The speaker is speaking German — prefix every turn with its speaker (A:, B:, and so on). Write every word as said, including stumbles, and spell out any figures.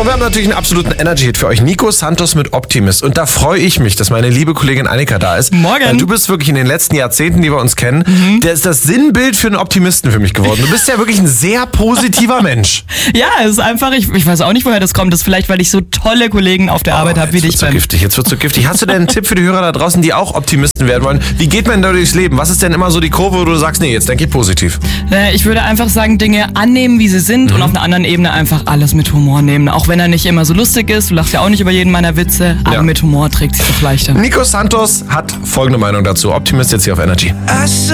A: Und wir haben natürlich einen absoluten Energy-Hit für euch. Nico Santos mit Optimist. Und da freue ich mich, dass meine liebe Kollegin Annika da ist.
B: Morgen.
A: Weil du bist wirklich in den letzten Jahrzehnten, die wir uns kennen, mhm. der ist das Sinnbild für einen Optimisten für mich geworden. Du bist ja wirklich ein sehr positiver Mensch.
B: Ja, es ist einfach, ich, ich weiß auch nicht, woher das kommt. Das ist vielleicht, weil ich so tolle Kollegen auf der oh, Arbeit habe wie dich.
A: Jetzt wird's so giftig, jetzt wird's so giftig. Hast du denn einen Tipp für die Hörer da draußen, die auch Optimisten werden wollen? Wie geht man da durchs Leben? Was ist denn immer so die Kurve, wo du sagst, nee, jetzt denke ich positiv?
B: Ich würde einfach sagen, Dinge annehmen, wie sie sind mhm. und auf einer anderen Ebene einfach alles mit Humor nehmen. Auch wenn er nicht immer so lustig ist, du lachst ja auch nicht über jeden meiner Witze, aber ja. mit Humor trägt sich doch leichter.
A: Nico Santos hat folgende Meinung dazu. Optimist jetzt hier auf Energy.